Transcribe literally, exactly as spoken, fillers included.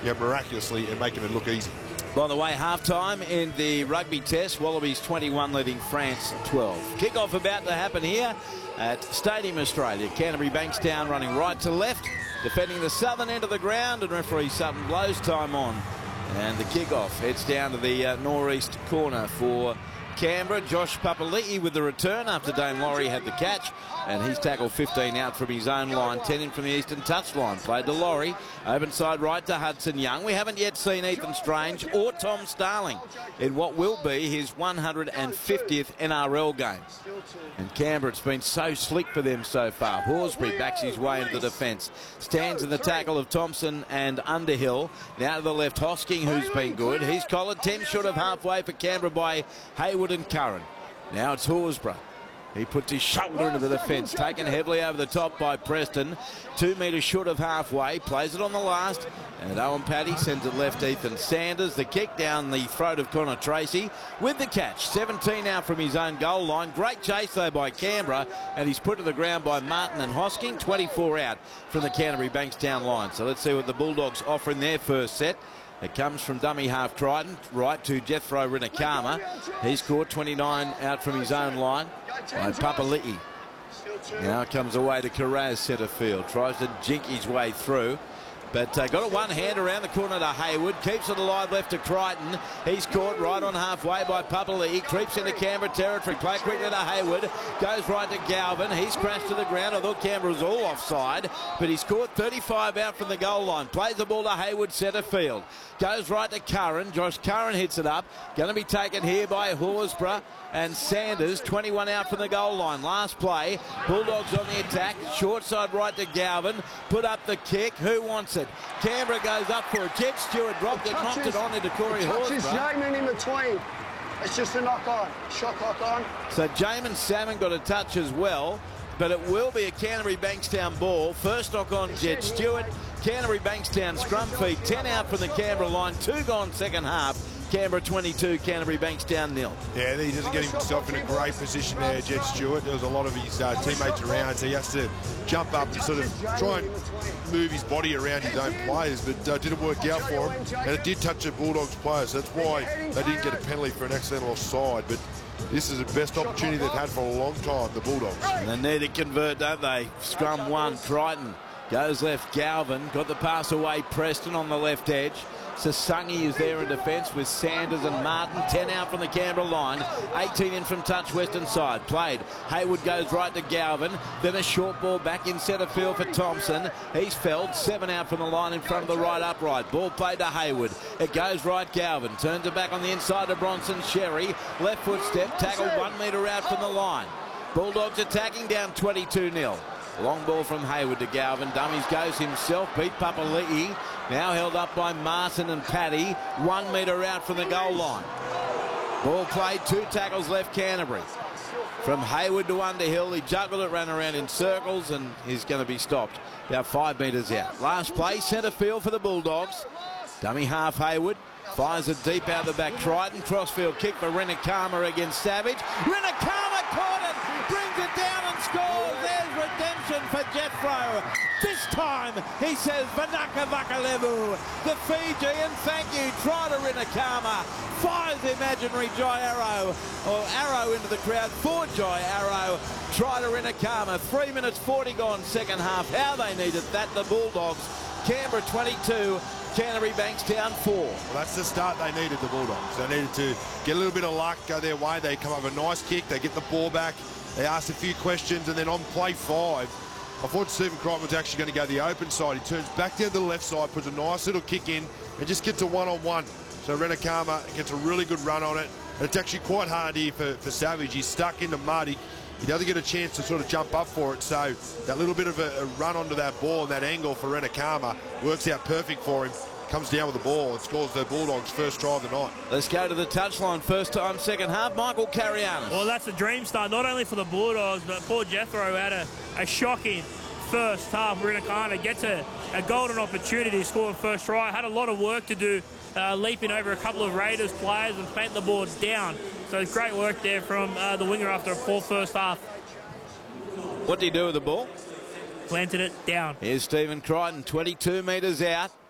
you know, miraculously and making it look easy. By the way, half-time in the rugby test, Wallabies twenty-one leading France twelve. Kick-off about to happen here at Stadium Australia. Canterbury Bankstown running right to left, defending the southern end of the ground, and referee Sutton blows time on. And the kick-off heads down to the uh, northeast corner for Canberra. Josh Papali'i with the return after Dane Laurie had the catch, and he's tackled fifteen out from his own line, ten in from the eastern touchline. Played to Laurie, open side right to Hudson Young. We haven't yet seen Ethan Strange or Tom Starling in what will be his one hundred fiftieth N R L game. And Canberra, it's been so slick for them so far. Horsbury backs his way into the defence. Stands in the tackle of Thompson and Underhill. Now to the left, Hosking, who's been good. He's collared ten short of halfway for Canberra by Hayward and Curran. Now it's Horsburgh. He puts his shoulder into the defence, taken heavily over the top by Preston. Two metres short of halfway, plays it on the last, and Owen Paddy sends it left Ethan Sanders. The kick down the throat of Connor Tracy with the catch. seventeen out from his own goal line. Great chase though by Canberra, and he's put to the ground by Martin and Hosking. twenty-four out from the Canterbury Bankstown line. So let's see what the Bulldogs offer in their first set. It comes from dummy half Crichton, right to Jethro Rinakama. He's caught twenty-nine out from his own line by Papali'i. Now it comes away to Carraz centre field. Tries to jink his way through. But uh, got a one hand around the corner to Hayward. Keeps it alive left to Crichton. He's caught right on halfway by Papali'i. Creeps into Canberra territory. Play quickly to Hayward. Goes right to Galvin. He's crashed to the ground. I thought Canberra was all offside. But he's caught thirty-five out from the goal line. Plays the ball to Hayward centre field. Goes right to Curran. Josh Curran hits it up. Going to be taken here by Horsburgh and Sanders. twenty-one out from the goal line. Last play. Bulldogs on the attack. Short side right to Galvin. Put up the kick. Who wants it? Canberra goes up for it. Jed Stewart dropped it, knocked it on into Corey Horsburgh. Jamin in between. It's just a knock on. Shot clock on. So Jamin Salmon got a touch as well, but it will be a Canterbury Bankstown ball. First knock on Jed Stewart. Canterbury Bankstown scrum feed. ten out from the Canberra line. Two gone second half. Canberra twenty-two, Canterbury Bankstown nil. Yeah, he doesn't get himself in a great position there, Jed Stewart. There was a lot of his uh, teammates around, so he has to jump up and sort of try and move his body around his own players, but uh, didn't work out for him. And it did touch the Bulldogs players, so that's why they didn't get a penalty for an accidental offside. But this is the best opportunity they've had for a long time, the Bulldogs. And they need to convert, don't they? Scrum one, Crichton goes left, Galvin. Got the pass away, Preston on the left edge. Sasungi is there in defence with Sanders and Martin. ten out from the Canberra line. eighteen in from touch western side. Played. Hayward goes right to Galvin. Then a short ball back in centre field for Thompson. He's felled. seven out from the line in front of the right upright. Ball played to Hayward. It goes right Galvin. Turns it back on the inside to Bronson Sherry. Left foot step. Tackled one metre out from the line. Bulldogs attacking down twenty-two nil. Long ball from Hayward to Galvin. Dummies goes himself. Beat Papali'i. Now held up by Martin and Paddy. One metre out from the goal line. Ball played. Two tackles left Canterbury. From Hayward to Underhill. He juggled it, ran around in circles, and he's going to be stopped about five metres out. Last play, centre field for the Bulldogs. Dummy half Hayward. Fires it deep out the back. Crichton. Crossfield kick for Rinakama against Savage. Rinakama caught it. Brings it down and scores. There's redemption for Jethro. This time, he says, Vanaka Vakalevu, the Fijian, thank you, try to Rinakama, fires the imaginary Jai Arrow, or Arrow into the crowd for Jai Arrow, try to Rinakama, three minutes forty gone second half, how they needed that, the Bulldogs, Canberra twenty-two, Canterbury Bankstown four. Well, that's the start they needed, the Bulldogs. They needed to get a little bit of luck, go their way, they come up with a nice kick, they get the ball back, they asked a few questions, and then on play five, I thought Stephen Crichton was actually going to go the open side. He turns back down to the left side, puts a nice little kick in, and just gets a one-on-one. So Rinakama gets a really good run on it. And it's actually quite hard here for, for Savage. He's stuck in the mud. He, he doesn't get a chance to sort of jump up for it. So that little bit of a, a run onto that ball and that angle for Rinakama works out perfect for him. Comes down with the ball and scores the Bulldogs' first try of the night. Let's go to the touchline. First time, second half. Michael Carianis. Well, that's a dream start, not only for the Bulldogs, but poor Jethro had a, a shocking first half. Rinakama gets a, a golden opportunity to score the first try. Had a lot of work to do, uh, leaping over a couple of Raiders players and planting the boards down. So it's great work there from uh, the winger after a poor first half. What do you do with the ball? Planted it down. Here's Stephen Crichton, twenty-two metres out.